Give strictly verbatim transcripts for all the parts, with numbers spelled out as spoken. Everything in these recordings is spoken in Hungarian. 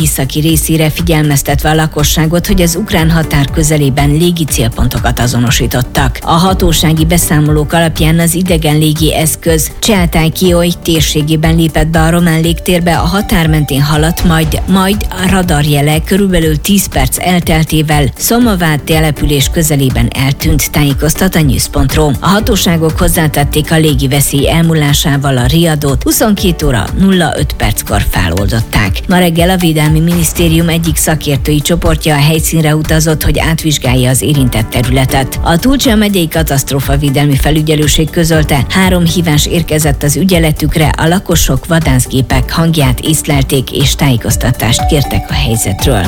északi részére, figyelmeztetve a lakosságot, hogy az ukrán határ közelében légi célpontokat azonosítottak. A hatósági beszámolók alapján az idegen légi eszköz Cseltájkioj térségében lépett be a román légtérbe, a határ mentén haladt, majd, majd a radarjele körülbelül tíz perc elteltével Szomovád település közelében eltűnt, tájékoztat a news pont ru. A hatóságok hozzátették, a légi veszély elmúlásával a riadót huszonkét óra nulla öt perckor feloldották. Ma reggel a Védelmi Minisztérium egyik szakértői csoportja a helyszínre utazott, hogy átvizsgálja az érintett területet. A Tulcsa megyei katasztrófavédelmi felügyelőség közölte, három hívás érkezett az ügyeletükre, a lakosok vadászgépek hangját észlelték és tájékoztatást kértek a helyzetről.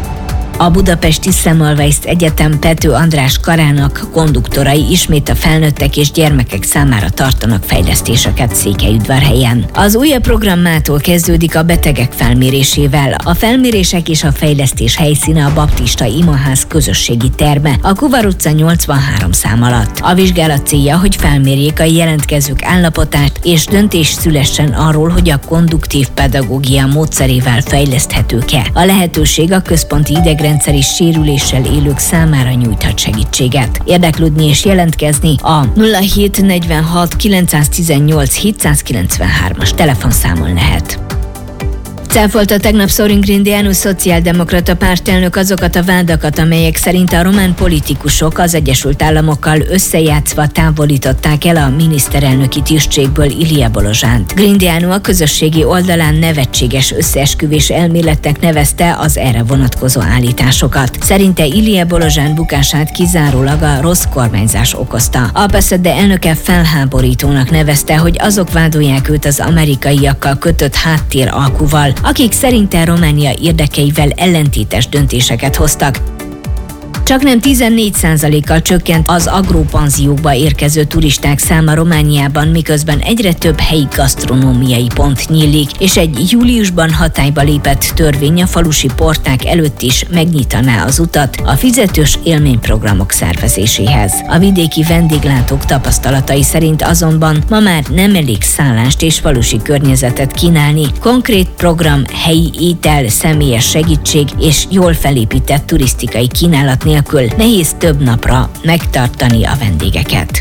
A budapesti Semmelweis Egyetem Pető András karának konduktorai ismét a felnőttek és gyermekek számára tartanak fejlesztéseket Székelyudvarhelyen. Az újabb program mától kezdődik a betegek felmérésével. A felmérések és a fejlesztés helyszíne a Baptista Imaház közösségi terme, a Kuvar utca nyolcvanhárom szám alatt. A vizsgálat célja, hogy felmérjék a jelentkezők állapotát és döntés szülessen arról, hogy a konduktív pedagógia módszerével fejleszthetők-e. A lehetőség a központi idegrendszer rendszeri sérüléssel élők számára nyújthat segítséget. Érdeklődni és jelentkezni a nulla hét negyvenhat kilencszáztizennyolc hétszázkilencvenhármas telefonszámon lehet. Cáfolta tegnap Sorin Grindeanu szociáldemokrata pártelnök azokat a vádakat, amelyek szerint a román politikusok az Egyesült Államokkal összejátszva távolították el a miniszterelnöki tisztségből Ilie Bolozsánt. Grindeanu a közösségi oldalán nevetséges összeesküvés elméletnek nevezte az erre vonatkozó állításokat. Szerinte Ilie Bolozsán bukását kizárólag a rossz kormányzás okozta. A pé es zé dé elnöke felháborítónak nevezte, hogy azok vádolják őt az amerikaiakkal kötött háttéralkuval, akik szerinte Románia érdekeivel ellentétes döntéseket hoztak. Csaknem tizennégy százalékkal csökkent az agrópanziókba érkező turisták száma Romániában, miközben egyre több helyi gasztronómiai pont nyílik, és egy júliusban hatályba lépett törvény a falusi porták előtt is megnyitaná az utat a fizetős élményprogramok szervezéséhez. A vidéki vendéglátók tapasztalatai szerint azonban ma már nem elég szállást és falusi környezetet kínálni, konkrét program, helyi étel, személyes segítség és jól felépített turisztikai kínálat nélkül nehéz több napra megtartani a vendégeket.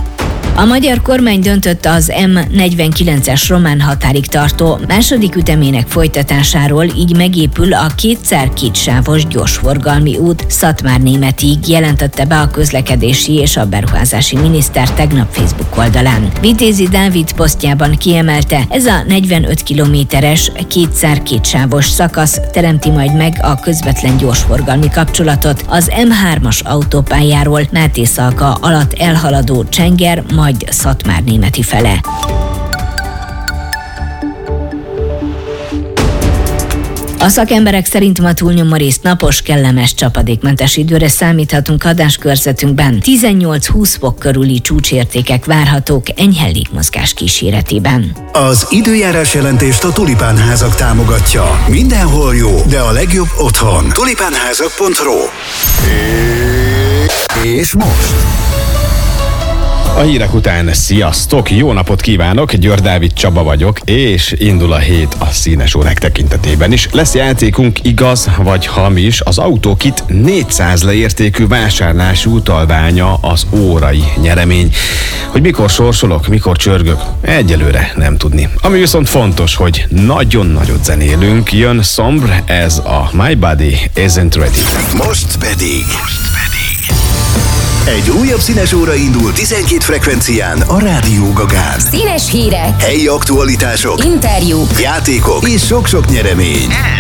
A magyar kormány döntött az em negyvenkilences román határig tartó második ütemének folytatásáról, így megépül a kétszer kétsávos gyorsforgalmi út Szatmár-Németig, jelentette be a közlekedési és a beruházási miniszter tegnap Facebook oldalán. Vitézi Dávid posztjában kiemelte, ez a negyvenöt kilométeres kétszer kétsávos szakasz teremti majd meg a közvetlen gyorsforgalmi kapcsolatot az em hármas autópályáról Máté Szalka alatt elhaladó Csenger, majd Szatmár-Németi fele. A szakemberek szerint ma túlnyomórészt napos, kellemes, csapadékmentes időre számíthatunk adáskörzetünkben. tizennyolc-húsz fok körüli csúcsértékek várhatók enyhe légmozgás kíséretében. Az időjárás jelentést a Tulipán házak támogatja. Mindenhol jó, de a legjobb otthon. tulipánházak pont ru. És most... A hírek után sziasztok, jó napot kívánok, György Dávid Csaba vagyok, és indul a hét a színes órák tekintetében is. Lesz játékunk, igaz vagy hamis, az Autókit négyszáz leértékű vásárlási utalványa az órai nyeremény. Hogy mikor sorsolok, mikor csörgök, egyelőre nem tudni. Ami viszont fontos, hogy nagyon nagyot zenélünk, jön Sombre, ez a My Body Isn't Ready. Most pedig... Most pedig... Egy újabb színes óra indul tizenkét frekvencián a Rádió Gagán. Színes hírek, helyi aktualitások, interjúk, játékok és sok-sok nyeremény.